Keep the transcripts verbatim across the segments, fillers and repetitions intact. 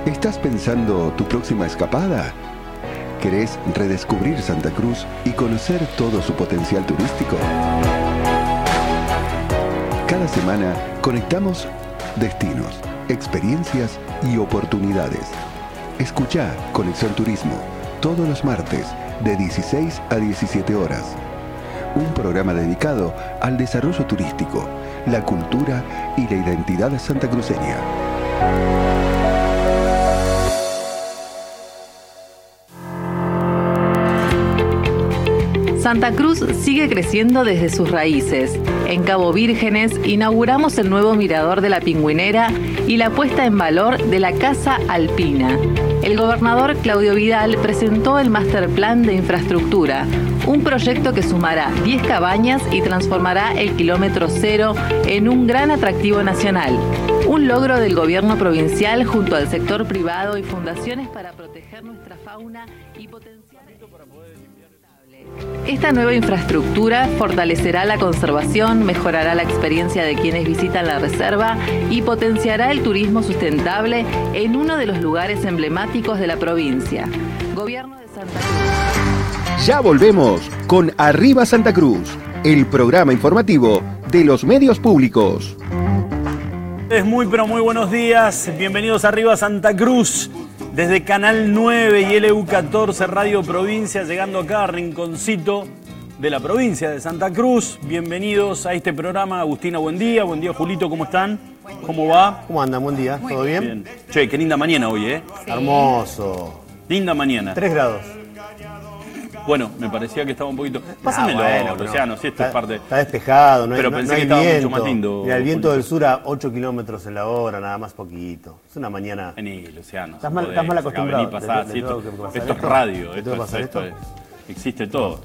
¿Estás pensando tu próxima escapada? ¿Querés redescubrir Santa Cruz y conocer todo su potencial turístico? Cada semana conectamos destinos, experiencias y oportunidades. Escuchá Conexión Turismo todos los martes de dieciséis a diecisiete horas. Un programa dedicado al desarrollo turístico, la cultura y la identidad santacruceña. Santa Cruz sigue creciendo desde sus raíces. En Cabo Vírgenes inauguramos el nuevo mirador de la Pingüinera y la puesta en valor de la Casa Alpina. El gobernador Claudio Vidal presentó el Master Plan de Infraestructura, un proyecto que sumará diez cabañas y transformará el kilómetro cero en un gran atractivo nacional. Un logro del gobierno provincial junto al sector privado y fundaciones para proteger nuestra fauna y potenciar. Esta nueva infraestructura fortalecerá la conservación, mejorará la experiencia de quienes visitan la reserva y potenciará el turismo sustentable en uno de los lugares emblemáticos de la provincia. Gobierno de Santa Cruz. Ya volvemos con Arriba Santa Cruz, el programa informativo de los medios públicos. Es muy pero muy buenos días, bienvenidos a Arriba Santa Cruz. Desde Canal nueve y L U catorce Radio Provincia, llegando acá a Rinconcito de la provincia de Santa Cruz. Bienvenidos a este programa. Agustina, buen día. Buen día, Julito, ¿cómo están? ¿Cómo va? ¿Cómo andan? Buen día. ¿Todo bien? Bien. Che, qué linda mañana hoy, ¿eh? Sí. Hermoso. Linda mañana. Tres grados. Bueno, me parecía que estaba un poquito... Pásamelo, ah, bueno, Luciano, si esto está, es parte... Está despejado, no hay, Pero no, pensé no hay que estaba viento. mucho más lindo. Mira, el viento Julito. del sur a ocho kilómetros en la hora, nada más poquito. Es una mañana... Vení, Luciano. Estás mal, estás mal acostumbrado. Vení, pasá, ¿Te- sí, te esto, tengo que pasar esto es esto? radio, ¿Te esto, tengo que es, pasar esto esto? es- existe todo.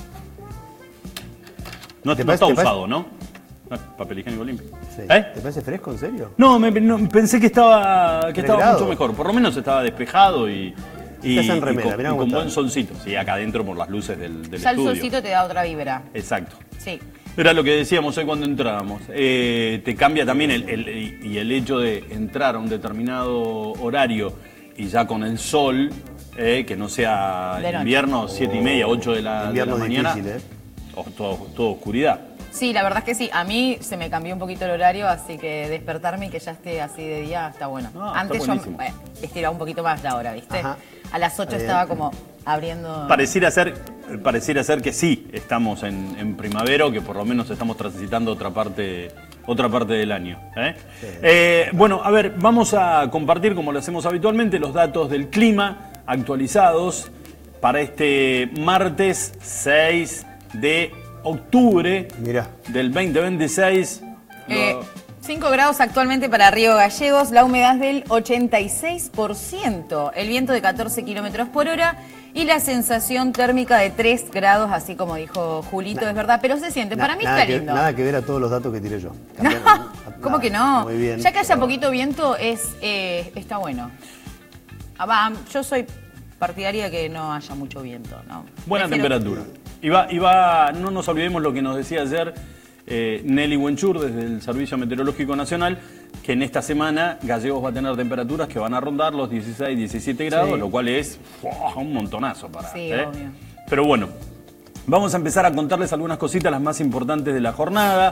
No, ¿Te no parece- está te parece- usado, ¿no? No, papel higiénico limpio. Sí. ¿Eh? ¿Te parece fresco, en serio? No, me- no, pensé que estaba, que ¿Tres estaba grados? mucho mejor. Por lo menos estaba despejado y, y, Estás en y remera, con, mirá y cómo con está. buen solcito. Sí, acá adentro por las luces del, del Ya el estudio. solcito te da otra vibra. Exacto. Sí. Era lo que decíamos hoy cuando entrábamos. Eh, te cambia también el, el- y el hecho de entrar a un determinado horario y ya con el sol, eh, que no sea De noche. invierno, siete y media, ocho de la, de la Invierno mañana, difícil, ¿eh? o todo, todo oscuridad. Sí, la verdad es que sí. A mí se me cambió un poquito el horario, así que despertarme y que ya esté así de día está bueno. Ah, está Antes yo buenísimo. eh, estiraba un poquito más la hora, ¿viste? Ajá. A las ocho Está bien. estaba como abriendo... Pareciera ser, pareciera ser que sí, estamos en, en primavera o que por lo menos estamos transitando otra parte, otra parte del año. ¿eh? Sí. Eh, bueno, a ver, vamos a compartir, como lo hacemos habitualmente, los datos del clima actualizados para este martes seis de octubre Mirá. del veinte veintiséis. Eh, Lo- cinco grados actualmente para Río Gallegos, la humedad del ochenta y seis por ciento, el viento de catorce kilómetros por hora y la sensación térmica de tres grados, así como dijo Julito, es verdad, pero se siente. Na- Para mí nada está que, lindo. Nada que ver a todos los datos que tiré yo. No, Cambiaron. ¿cómo Nada. que no? Muy bien. Ya que haya pero- poquito viento, es eh, está bueno. Ah, va, yo soy partidaria de que no haya mucho viento, ¿no? Buena Prefiero- temperatura. Y va, y va, no nos olvidemos lo que nos decía ayer eh, Nelly Wenchur desde el Servicio Meteorológico Nacional, que en esta semana Gallegos va a tener temperaturas que van a rondar los dieciséis, diecisiete grados, Sí. lo cual es ¡fua! Un montonazo para. Sí, ¿eh? obvio. Pero bueno, vamos a empezar a contarles algunas cositas, las más importantes de la jornada.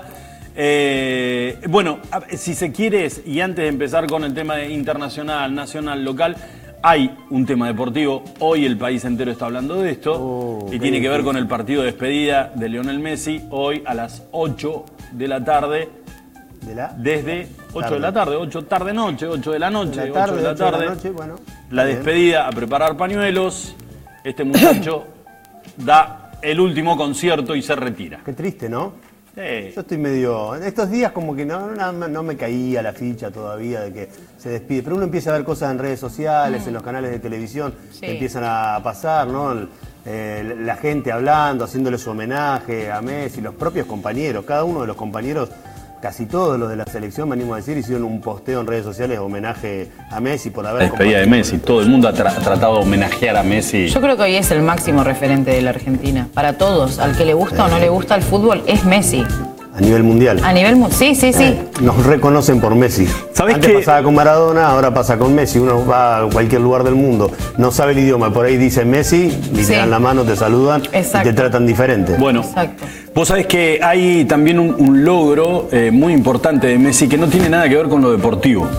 Eh, bueno, a- si se quiere, y antes de empezar con el tema de internacional, nacional, local, hay un tema deportivo. Hoy el país entero está hablando de esto Oh, y qué tiene que ver difícil. con el partido de despedida de Lionel Messi hoy a las ocho de la tarde. ¿De la? Desde ocho Tarde. de la tarde, ocho tarde noche, ocho de la noche, De la tarde, ocho de la ocho de la tarde. noche, bueno, La está bien. despedida, a preparar pañuelos. Este muchacho da el último concierto y se retira. Qué triste, ¿no? Sí. Yo estoy medio... En estos días como que no, no, no me caía la ficha todavía de que se despide. Pero uno empieza a ver cosas en redes sociales, en los canales de televisión, Sí. que empiezan a pasar, ¿no? El- eh, la gente hablando, haciéndole su homenaje a Messi, los propios compañeros, cada uno de los compañeros, casi todos los de la selección, me animo a decir, hicieron un posteo en redes sociales de homenaje a Messi por haber... La despedida de compartido- Messi. Todo el mundo ha tra- tratado de homenajear a Messi. Yo creo que hoy es el máximo referente de la Argentina. Para todos, al que le gusta o no le gusta el fútbol, es Messi. a nivel mundial. A nivel mundial, sí, sí, sí. Eh, nos reconocen por Messi. ¿Sabés Antes que pasaba con Maradona, ahora pasa con Messi. Uno va a cualquier lugar del mundo, no sabe el idioma, por ahí dice Messi, y Sí. te dan la mano, te saludan Exacto. y te tratan diferente. Bueno, Exacto. vos sabés que hay también un, un logro eh, muy importante de Messi que no tiene nada que ver con lo deportivo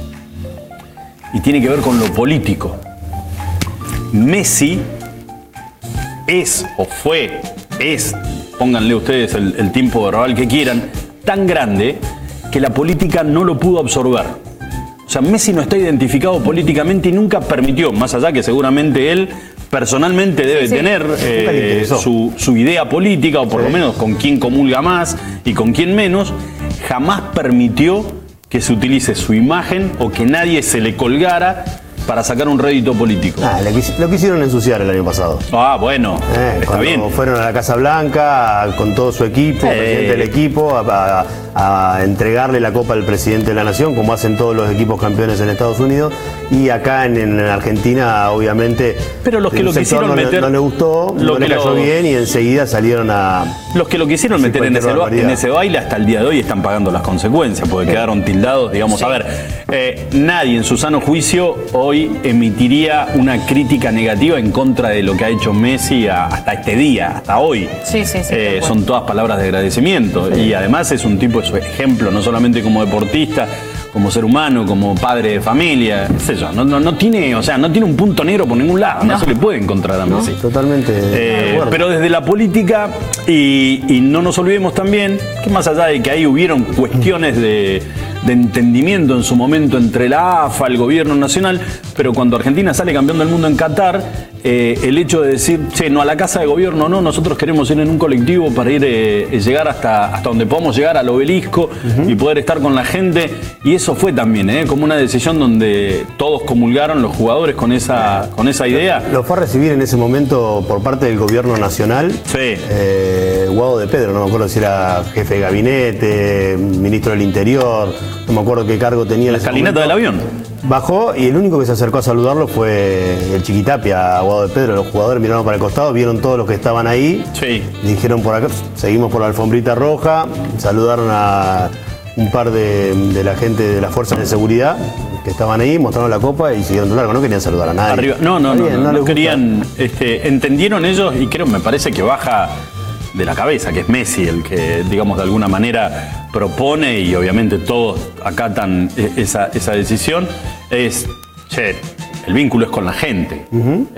y tiene que ver con lo político. Messi es o fue, es, pónganle ustedes el, el tiempo verbal que quieran, tan grande que la política no lo pudo absorber. O sea, Messi no está identificado políticamente y nunca permitió, más allá que seguramente él personalmente debe Sí, sí. tener eh, le interesó. su, su idea política, o por Sí. lo menos con quién comulga más y con quién menos, jamás permitió que se utilice su imagen o que nadie se le colgara para sacar un rédito político. Ah, lo, quis- lo quisieron ensuciar el año pasado. Ah, bueno, Eh, está cuando bien. fueron a la Casa Blanca con todo su equipo, Eh. presidente del equipo, a, a- a entregarle la Copa al presidente de la Nación, como hacen todos los equipos campeones en Estados Unidos. Y acá en, en Argentina, obviamente, Pero los que el lo sector quisieron no, le- meter- no le gustó, lo no le que cayó lo- bien y enseguida salieron a... Los que lo quisieron Sí, meter en cualquier ese, ba- barbaridad. en ese baile hasta el día de hoy están pagando las consecuencias, porque quedaron tildados, digamos, a ver, eh, nadie en su sano juicio hoy emitiría una crítica negativa en contra de lo que ha hecho Messi a- hasta este día, hasta hoy. Sí, sí, sí, Eh, de acuerdo. son todas palabras de agradecimiento y además es un tipo de su ejemplo, no solamente como deportista, como ser humano, como padre de familia, qué sé yo, no, no, no tiene, o sea, no tiene un punto negro por ningún lado, no, No. se le puede encontrar a Messi. Totalmente de Eh, acuerdo. pero desde la política, y, y no nos olvidemos también que más allá de que ahí hubieron cuestiones de, de entendimiento en su momento entre la A F A, el gobierno nacional, pero cuando Argentina sale campeón del mundo en Qatar, eh, el hecho de decir, che, no a la casa de gobierno, no, nosotros queremos ir en un colectivo para ir, eh, llegar hasta, hasta donde podamos llegar al obelisco y poder estar con la gente, y eso fue también, eh, como una decisión donde todos comulgaron, los jugadores, con esa, con esa idea. Lo fue a recibir en ese momento por parte del gobierno nacional. Sí. Eh, Guado de Pedro, no me acuerdo si era jefe de gabinete, ministro del Interior, no me acuerdo qué cargo tenía. en La ese escalinata del momento. avión. Bajó y el único que se acercó a saludarlo fue el Chiquitapia, Guado de Pedro. Los jugadores miraron para el costado, vieron todos los que estaban ahí. Sí. Dijeron por acá, seguimos por la alfombrita roja, saludaron a un par de, de la gente de las fuerzas de seguridad que estaban ahí, mostraron la copa y siguieron de largo. No querían saludar a nadie. Arriba. No, no, Está no, bien, no, les no gusta. querían, este, entendieron ellos y creo, me parece que baja de la cabeza, que es Messi el que, digamos, de alguna manera propone y obviamente todos acatan eh, esa, esa decisión, es, che, el vínculo es con la gente.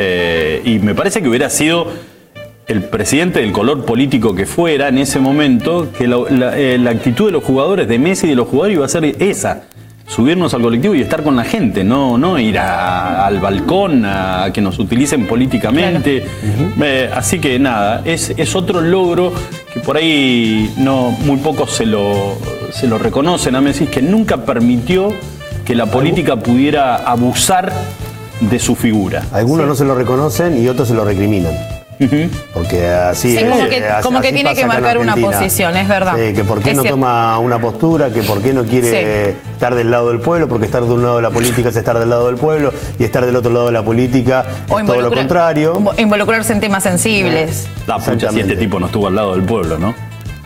Eh, y me parece que hubiera sido el presidente del color político que fuera en ese momento, que la, la- eh, la actitud de los jugadores, de Messi y de los jugadores iba a ser esa. Subirnos al colectivo y estar con la gente, no, no ir a- al balcón a que nos utilicen políticamente. Eh, así que nada, es, es otro logro que por ahí no, muy pocos se lo, se lo reconocen a Messi, que nunca permitió que la política pudiera abusar de su figura. Algunos no se lo reconocen y otros se lo recriminan. Porque así Sí, es, como que- eh, así- como que así tiene pasa que acá en marcar una Argentina. posición, es verdad. Sí, que por qué Es no cierto. toma una postura, que por qué no quiere Sí. eh, estar del lado del pueblo, porque estar de un lado de la política es estar del lado del pueblo y estar del otro lado de la política es todo lo involucrar- contrario. invo- Involucrarse en temas sensibles. La pucha, si Exactamente. este tipo no estuvo al lado del pueblo, ¿no?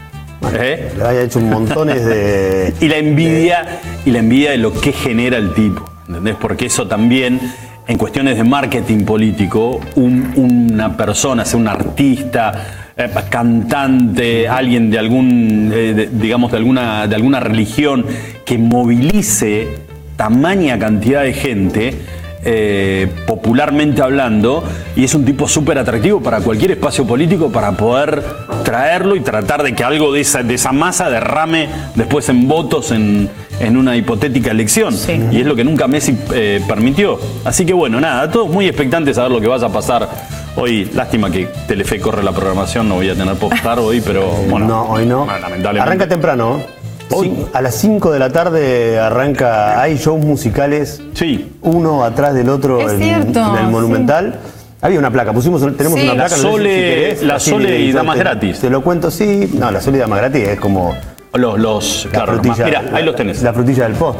¿Eh? Le haya hecho un montones de... Y la envidia, y la envidia de lo que genera el tipo, ¿entendés? Porque eso también, en cuestiones de marketing político, un- una persona, sea un artista, eh, cantante, alguien de algún, eh, de- digamos, de alguna, de alguna religión, que movilice tamaña cantidad de gente, eh, popularmente hablando, y es un tipo súper atractivo para cualquier espacio político para poder traerlo y tratar de que algo de esa, de esa masa derrame después en votos en, en una hipotética elección. Sí. Y es lo que nunca Messi eh, permitió. Así que bueno, nada, todos muy expectantes a ver lo que vaya a pasar hoy. Lástima que Telefe corre la programación, no voy a tener Popstar hoy, pero bueno. no, hoy no. Lamentablemente. Arranca temprano. Hoy a las cinco de la tarde arranca, hay shows musicales, Sí. uno atrás del otro Es en, cierto, en el sí. Monumental. Había una placa, pusimos, tenemos Sí. una La placa. no sé si Sole- querés, la así Sole le- y Damas te- Gratis. Te lo cuento, sí. No, la Sole y Damas Gratis es como Los, los la claro, frutilla, mira, ahí la- los tenés. La frutilla del postre.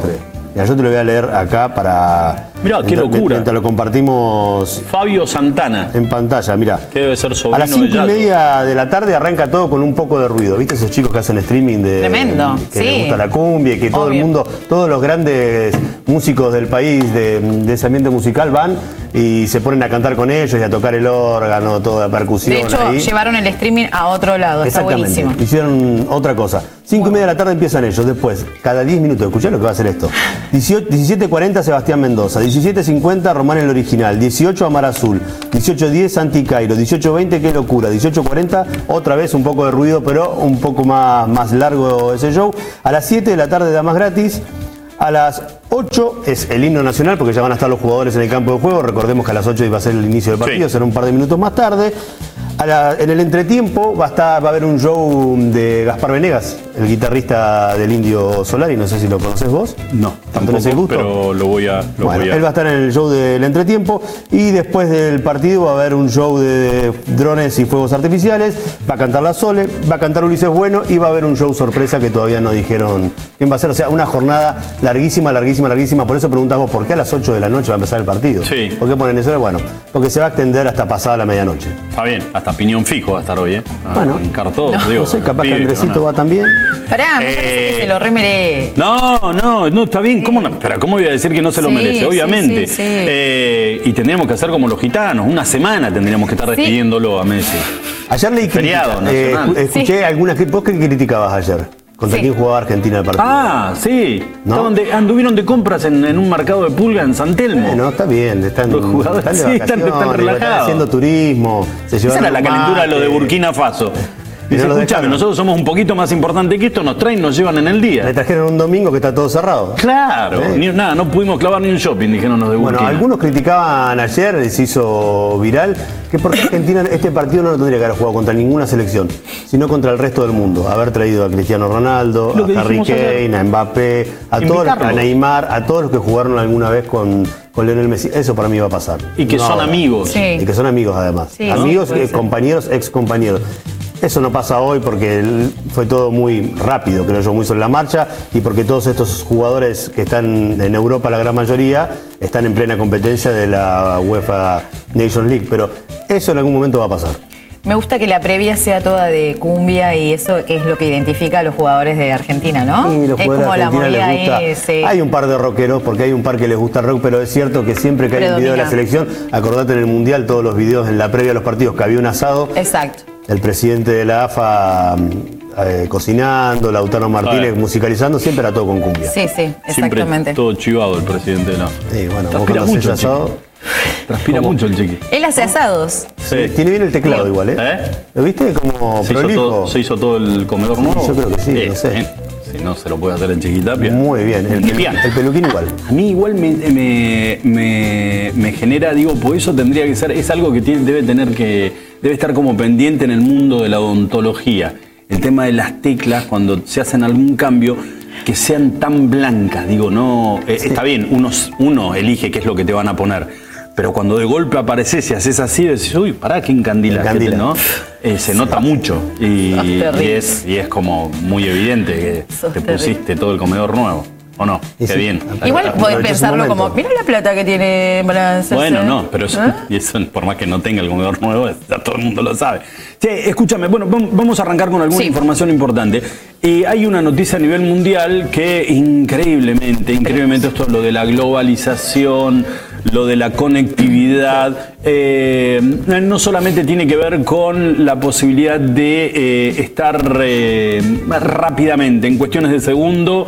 Mira, yo te lo voy a leer acá para... Mirá, qué mientras, locura. Mientras lo compartimos Fabio Santana. en pantalla, mira. Que debe ser sobrino A las cinco de y Yato. media de la tarde arranca todo con un poco de ruido. ¿Viste esos chicos que hacen streaming de... Tremendo, que sí. les gusta la cumbia y que todo Obvio. el mundo, todos los grandes músicos del país de, de ese ambiente musical van y se ponen a cantar con ellos y a tocar el órgano, toda la percusión De hecho, ahí. llevaron el streaming a otro lado. Está Exactamente, buenísimo. hicieron otra cosa. Cinco y media de la tarde empiezan ellos, después, cada diez minutos, escuchá lo que va a hacer esto. diecisiete cuarenta Sebastián Mendoza, diecisiete cincuenta Román el Original, dieciocho Amar Azul, dieciocho diez Santi Cairo, dieciocho veinte Qué Locura, dieciocho cuarenta otra vez un poco de ruido, pero un poco más, más largo ese show. A las siete de la tarde Damas Gratis. A las ocho es el himno nacional, porque ya van a estar los jugadores en el campo de juego. Recordemos que a las ocho iba a ser el inicio del partido, Sí. será un par de minutos más tarde. A la- en el entretiempo va a, estar, va a haber un show de Gaspar Venegas, el guitarrista del Indio Solari, no sé si lo conoces vos. No, ¿Tanto tenés el tampoco, gusto? pero lo voy a... Lo Bueno, voy a... él va a estar en el show del entretiempo y después del partido va a haber un show de drones y fuegos artificiales, va a cantar la Sole, va a cantar Ulises Bueno y va a haber un show sorpresa que todavía no dijeron quién va a ser. O sea, una jornada larguísima, larguísima, larguísima. Por eso preguntamos por qué a las ocho de la noche va a empezar el partido. Sí. ¿Por qué ponen eso? Bueno, porque se va a extender hasta pasada la medianoche. Está bien, hasta piñón fijo va a estar hoy, ¿eh? Ah, Bueno. encar todo, No. digo, No sé, capaz que pibe, Andresito no. va también. Pará, me parece que se lo remere. No, no, no, está bien. ¿Cómo no? Pero ¿cómo voy a decir que no se lo Sí, merece? sí, Obviamente. sí, sí. Eh, y tendríamos que hacer como los gitanos. Una semana tendríamos que estar Sí. despidiéndolo a Messi. Ayer leí Feriado críticas, eh, nacional. escu- escuché Sí. algunas críticas. ¿Vos qué criticabas ayer? ¿Contra Sí. quién jugaba Argentina el partido? Ah, sí. ¿No? Estaban de- anduvieron de compras en, en un mercado de pulga en San Telmo. Bueno, está bien, están, Los jugadores, están de sí, están- vacaciones, están relajados. haciendo turismo. Se Esa llevaron era la un calentura de lo de mate, Burkina Faso. Y Dice, no lo escúchame, dejaron. nosotros somos un poquito más importantes que esto, nos traen, nos llevan en el Le día. trajeron un domingo que está todo cerrado. Claro, Sí. ni, nada, no pudimos clavar ni un shopping, dijeron los de Bueno, Burkina. algunos criticaban ayer, se hizo viral, que porque Argentina este partido no lo tendría que haber jugado contra ninguna selección, sino contra el resto del mundo. Haber traído a Cristiano Ronaldo, Lo que a Harry dijimos ayer. Kane, a Mbappé, a todos, Invitarlo. a Neymar, a todos los que jugaron alguna vez con, con Lionel Messi. Eso para mí va a pasar. Y que No son ahora. amigos. Sí. Y que son amigos además. Sí, amigos, sí, puede eh, ser. compañeros, ex compañeros. Eso no pasa hoy porque el- fue todo muy rápido, creo yo, muy sobre la marcha, y porque todos estos jugadores que están en Europa, la gran mayoría, están en plena competencia de la UEFA Nations League. Pero eso en algún momento va a pasar. Me gusta que la previa sea toda de cumbia y eso es lo que identifica a los jugadores de Argentina, ¿no? Y los es jugadores como de la Argentina movida les gusta. ese. Hay un par de rockeros, porque hay un par que les gusta el rock, pero es cierto que siempre que hay un video de la Predomina. selección, acordate en el Mundial, todos los videos en la previa de los partidos que había un asado. Exacto. El presidente de la A F A eh, cocinando, Lautaro Martínez Vale. musicalizando, siempre era todo con cumbia. Sí, sí, Siempre exactamente. todo chivado el presidente de la... Sí, bueno, vos Transpira cuando haces mucho el asado, chiqui. Transpira ¿Cómo? mucho el chiqui. Él hace asados. Sí. tiene bien el teclado igual, ¿eh? ¿Eh? ¿Lo viste? Como ¿Se hizo, prolijo. todo, ¿Se hizo todo el comedor nuevo? yo creo que sí, no sé. bien. Si no, se lo puede hacer en Chiquitapia. Muy bien. El, Ni pelu- piano. el peluquín igual. A mí igual me, me, me, me genera, digo, por eso tendría que ser, es algo que tiene, debe tener que, debe estar como pendiente en el mundo de la odontología. El tema de las teclas, cuando se hacen algún cambio, que sean tan blancas, digo, no, eh, está bien, uno, uno elige qué es lo que te van a poner. Pero cuando de golpe apareces y haces así, decís, uy, pará, qué encandila, Encandila. ¿no? Eh, se nota mucho y, Sos y terrible. es, y es como muy evidente que Sos te terrible. pusiste todo el comedor nuevo, ¿o no? Y Qué sí. bien. Igual Aprovecha podés su pensarlo momento. como, mira la plata que tiene para hacerse. Bueno, no, pero eso, ¿Eh? y eso, por más que no tenga el comedor nuevo, ya todo el mundo lo sabe. Che, escúchame, bueno, vam- vamos a arrancar con alguna Sí. información importante. Eh, hay una noticia a nivel mundial que increíblemente, increíblemente esto es lo de la globalización, lo de la conectividad, eh, no solamente tiene que ver con la posibilidad de eh, estar eh, rápidamente, en cuestiones de segundo,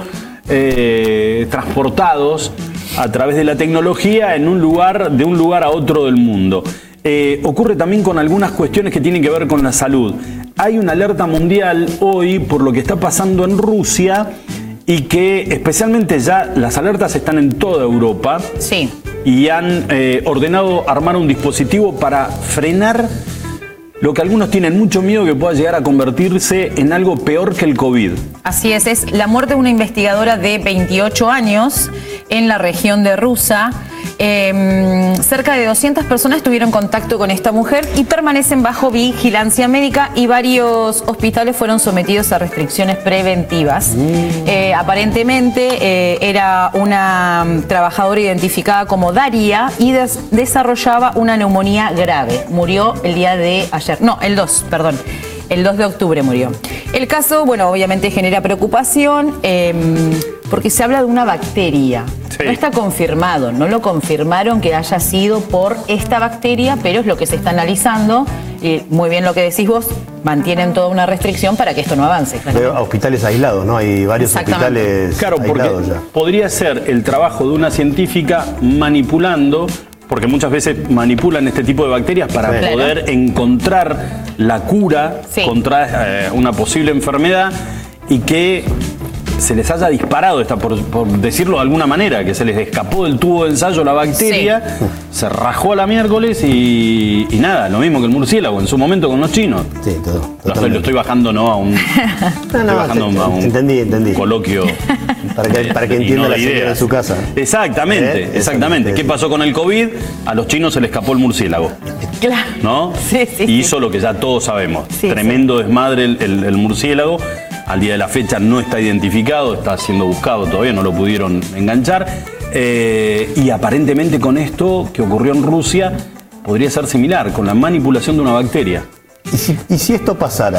eh, transportados a través de la tecnología en un lugar, de un lugar a otro del mundo. Eh, ocurre también con algunas cuestiones que tienen que ver con la salud. Hay una alerta mundial hoy por lo que está pasando en Rusia y que especialmente ya las alertas están en toda Europa Sí. y han eh, ordenado armar un dispositivo para frenar lo que algunos tienen mucho miedo que pueda llegar a convertirse en algo peor que el COVID. Así es, es la muerte de una investigadora de veintiocho años en la región de Rusa. Eh, cerca de doscientas personas tuvieron contacto con esta mujer y permanecen bajo vigilancia médica y varios hospitales fueron sometidos a restricciones preventivas. Mm. Eh, aparentemente eh, era una trabajadora identificada como Daria y des desarrollaba una neumonía grave. Murió el día de ayer, no, el dos, perdón. El dos de octubre murió. El caso, bueno, obviamente genera preocupación eh, porque se habla de una bacteria. Sí. No está confirmado, no lo confirmaron que haya sido por esta bacteria, pero es lo que se está analizando. Y muy bien lo que decís vos, mantienen toda una restricción para que esto no avance. Pero a hospitales aislados, ¿no? Hay varios hospitales claro, aislados porque ya. Podría ser el trabajo de una científica manipulando, porque muchas veces manipulan este tipo de bacterias para sí. poder claro. encontrar la cura sí. contra eh, una posible enfermedad y que se les haya disparado, esta, por, por decirlo de alguna manera, que se les escapó del tubo de ensayo la bacteria, sí. se rajó a la miércoles y, y nada, lo mismo que el murciélago en su momento con los chinos. Sí, todo. Lo estoy, lo estoy bajando no a un, no, no, bajando te, a un entendí, entendí. coloquio. Para que, para que entienda no la señora de su casa. Exactamente, ¿Eh? exactamente. ¿Qué pasó con el COVID? A los chinos se les escapó el murciélago. Claro. ¿No? Sí, sí. Y hizo sí. lo que ya todos sabemos. Sí, Tremendo sí. desmadre el, el, el murciélago. Al día de la fecha no está identificado, está siendo buscado todavía, no lo pudieron enganchar. Eh, y aparentemente con esto que ocurrió en Rusia podría ser similar, con la manipulación de una bacteria. ¿Y si, y si esto pasara?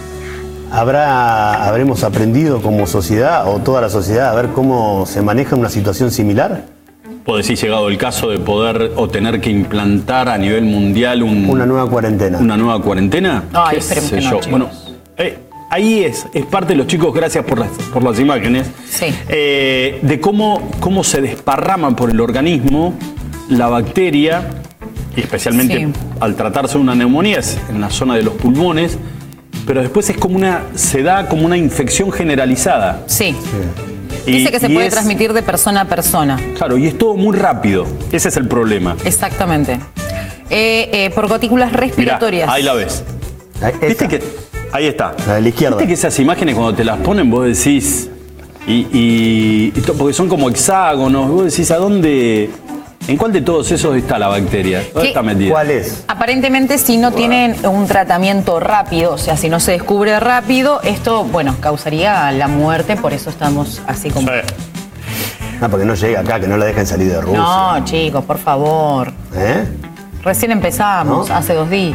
¿Habrá, ¿Habremos aprendido como sociedad o toda la sociedad a ver cómo se maneja una situación similar? ¿Puede decir llegado el caso de poder o tener que implantar a nivel mundial un, una nueva cuarentena? ¿Una nueva cuarentena? Ay, esperemos que no, bueno, eh, ahí es, es parte de los chicos, gracias por las, por las imágenes, sí. eh, de cómo, cómo se desparrama por el organismo la bacteria, y especialmente sí. al tratarse de una neumonía, es en la zona de los pulmones, pero después es como una, se da como una infección generalizada. Sí. sí. Y, Dice que se puede es, transmitir de persona a persona. Claro, y es todo muy rápido. Ese es el problema. Exactamente. Eh, eh, por gotículas respiratorias. Mirá, ahí la ves. Ahí, ¿Viste que, ahí está. La de la izquierda. Viste que esas imágenes cuando te las ponen vos decís... Y, y, y to, porque son como hexágonos. Vos decís, ¿a dónde...? ¿En cuál de todos esos está la bacteria? ¿Dónde está metida? ¿Cuál es? Aparentemente, si no wow. tienen un tratamiento rápido, o sea, si no se descubre rápido, esto, bueno, causaría la muerte, por eso estamos así como... Sí. Ah, porque no llega acá, que no la dejen salir de Rusia. No, chicos, por favor. ¿Eh? Recién empezamos, ¿no? Hace dos días.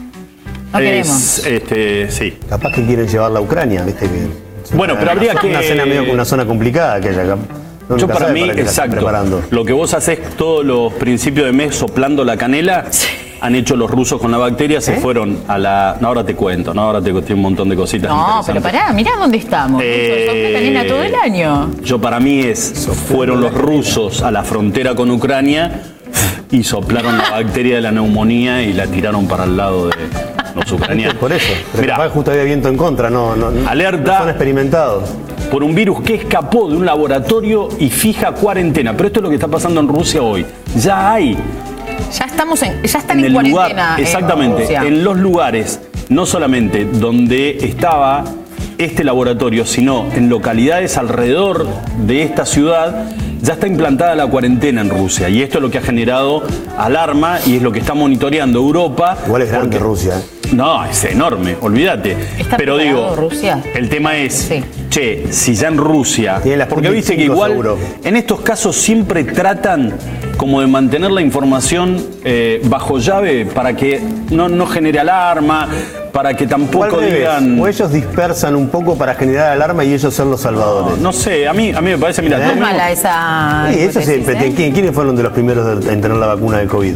No es, queremos. Este, sí. Capaz que quieren llevarla a Ucrania, ¿viste? Que bueno, pero habría una, que... Una zona medio con una zona complicada aquella. No, yo para mí, para exacto, lo que vos haces todos los principios de mes soplando la canela, sí. han hecho los rusos con la bacteria, ¿Eh? se fueron a la... No, ahora te cuento, no, ahora te conté un montón de cositas. No, pero pará, mirá dónde estamos. Eh, sopla canela todo el año. Yo para mí es, fueron los rusos a la frontera con Ucrania y soplaron la bacteria de la neumonía y la tiraron para el lado de los ucranianos. Por eso, pero mirá, justo había viento en contra, no, no, alerta no son experimentados. Por un virus que escapó de un laboratorio y fija cuarentena. Pero esto es lo que está pasando en Rusia hoy. Ya hay. Ya estamos en, ya están en, en cuarentena. Lugar, exactamente. En, en los lugares, no solamente donde estaba este laboratorio, sino en localidades alrededor de esta ciudad, ya está implantada la cuarentena en Rusia. Y esto es lo que ha generado alarma y es lo que está monitoreando Europa. Igual es grande Rusia. No, es enorme, olvídate. Pero digo, Rusia? El tema es, sí. che, si ya en Rusia, porque viste que igual seguro. En estos casos siempre tratan como de mantener la información eh, bajo llave para que no, no genere alarma, para que tampoco digan... O ellos dispersan un poco para generar alarma y ellos son los salvadores. No, no sé, a mí, a mí me parece, mira... No es mala esa... Sí, eso siempre. ¿eh? ¿Quiénes fueron de los primeros en tener la vacuna del COVID?